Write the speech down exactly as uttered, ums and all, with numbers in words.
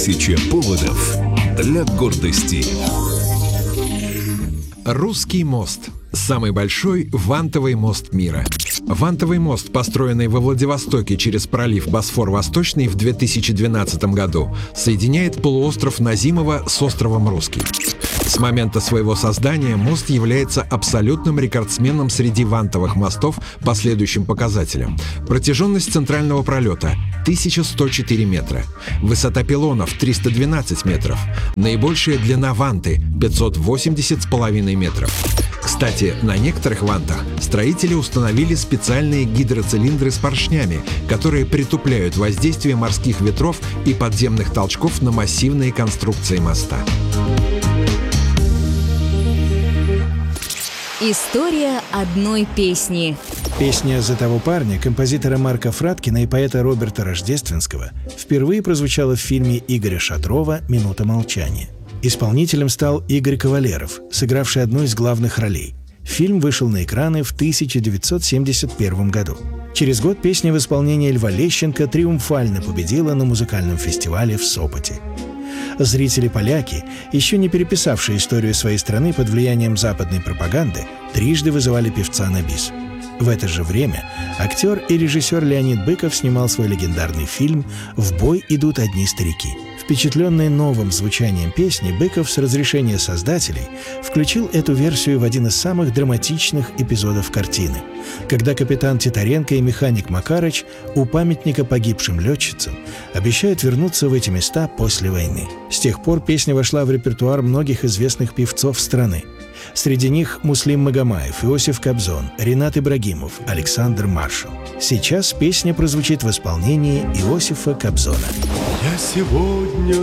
Тысяча поводов для гордости. Русский мост – самый большой вантовый мост мира. Вантовый мост, построенный во Владивостоке через пролив Босфор-Восточный в две тысячи двенадцатом году, соединяет полуостров Назимово с островом Русский. С момента своего создания мост является абсолютным рекордсменом среди вантовых мостов по следующим показателям. Протяженность центрального пролета – тысяча сто четыре метра, высота пилонов – триста двенадцать метров, наибольшая длина ванты – пятьсот восемьдесят с половиной метров. Кстати, на некоторых вантах строители установили специальные гидроцилиндры с поршнями, которые притупляют воздействие морских ветров и подземных толчков на массивные конструкции моста. История одной песни. Песня «За того парня» композитора Марка Фраткина и поэта Роберта Рождественского впервые прозвучала в фильме Игоря Шатрова «Минута молчания». Исполнителем стал Игорь Кавалеров, сыгравший одну из главных ролей. Фильм вышел на экраны в тысяча девятьсот семьдесят первом году. Через год песня в исполнении Льва Лещенко триумфально победила на музыкальном фестивале в Сопоте. Зрители-поляки, еще не переписавшие историю своей страны под влиянием западной пропаганды, трижды вызывали певца на бис. В это же время актер и режиссер Леонид Быков снимал свой легендарный фильм «В бой идут одни старики». Впечатленный новым звучанием песни, Быков с разрешения создателей включил эту версию в один из самых драматичных эпизодов картины, когда капитан Титаренко и механик Макарыч у памятника погибшим летчицам обещают вернуться в эти места после войны. С тех пор песня вошла в репертуар многих известных певцов страны. Среди них Муслим Магомаев, Иосиф Кобзон, Ренат Ибрагимов, Александр Маршал. Сейчас песня прозвучит в исполнении Иосифа Кобзона. Я сегодня